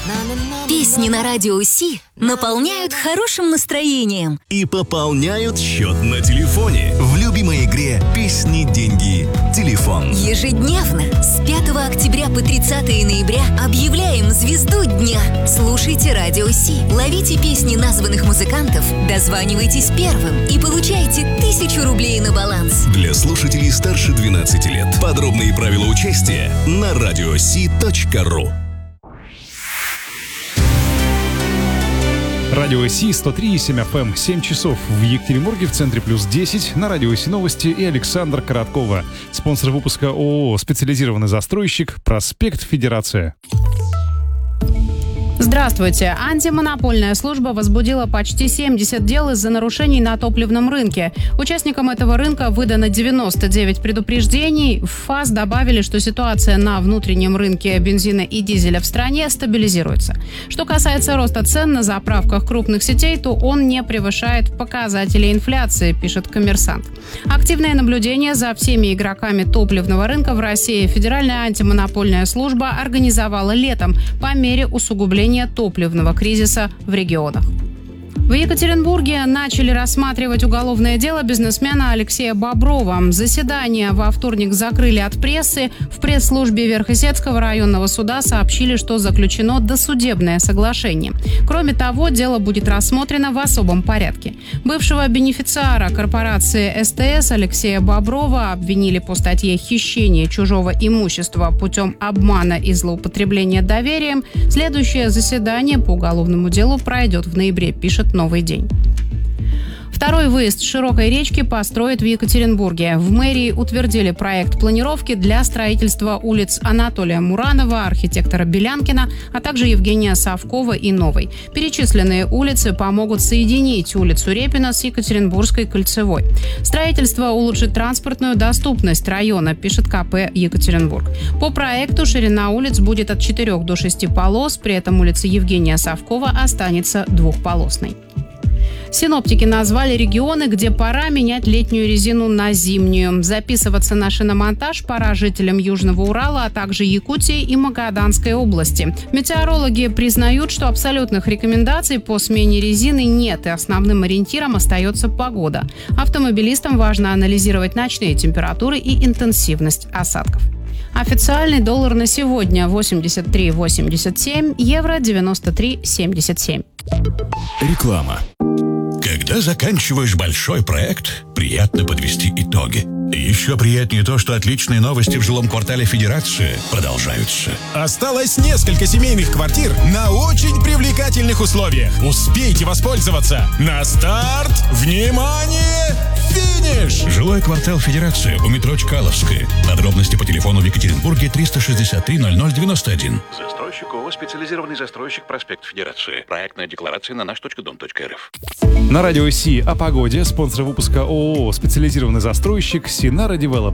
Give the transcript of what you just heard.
Песни на радио Си наполняют хорошим настроением и пополняют счет на телефоне в любимой игре «Песни, деньги, телефон». Ежедневно с 5 октября по 30 ноября объявляем звезду дня. Слушайте радио Си, ловите песни названных музыкантов, дозванивайтесь первым и получайте 1000 рублей на баланс. Для слушателей старше 12 лет. Подробные правила участия на radiosi.ru. Радио Си 103,7 FM, 7 часов в Екатеринбурге, в центре +10, на радио Си новости и Александр Короткова. Спонсор выпуска ООО «Специализированный застройщик», проспект Федерация. Здравствуйте. Антимонопольная служба возбудила почти 70 дел из-за нарушений на топливном рынке. Участникам этого рынка выдано 99 предупреждений. В ФАС добавили, что ситуация на внутреннем рынке бензина и дизеля в стране стабилизируется. Что касается роста цен на заправках крупных сетей, то он не превышает показатели инфляции, пишет «Коммерсант». Активное наблюдение за всеми игроками топливного рынка в России Федеральная антимонопольная служба организовала летом по мере усугубления топливного кризиса в регионах. В Екатеринбурге начали рассматривать уголовное дело бизнесмена Алексея Боброва. Заседание во вторник закрыли от прессы. В пресс-службе Верхесецкого районного суда сообщили, что заключено досудебное соглашение. Кроме того, дело будет рассмотрено в особом порядке. Бывшего бенефициара корпорации СТС Алексея Боброва обвинили по статье «Хищение чужого имущества путем обмана и злоупотребления доверием». Следующее заседание по уголовному делу пройдет в ноябре, пишет «Новый день». Второй выезд широкой речки построят в Екатеринбурге. В мэрии утвердили проект планировки для строительства улиц Анатолия Муранова, архитектора Белянкина, а также Евгения Савкова и Новой. Перечисленные улицы помогут соединить улицу Репина с Екатеринбургской кольцевой. Строительство улучшит транспортную доступность района, пишет КП «Екатеринбург». По проекту ширина улиц будет от 4 до 6 полос, при этом улица Евгения Савкова останется двухполосной. Синоптики назвали регионы, где пора менять летнюю резину на зимнюю. Записываться на шиномонтаж пора жителям Южного Урала, а также Якутии и Магаданской области. Метеорологи признают, что абсолютных рекомендаций по смене резины нет, и основным ориентиром остается погода. Автомобилистам важно анализировать ночные температуры и интенсивность осадков. Официальный доллар на сегодня 83,87, евро 93,77. Реклама. Когда заканчиваешь большой проект, приятно подвести итоги. Еще приятнее то, что отличные новости в жилом квартале Федерации продолжаются. Осталось несколько семейных квартир на очень привлекательных условиях. Успейте воспользоваться. На старт! Внимание! Финиш! Жилой квартал Федерации у метро Чкаловская. Подробности по телефону в Екатеринбурге 363 0091. Застройщик ООО «Специализированный застройщик», проспект Федерации. Проектная декларация на наш.дом.рф. На радио Си о погоде. Спонсор выпуска ООО «Специализированный застройщик» Синара Девелоп.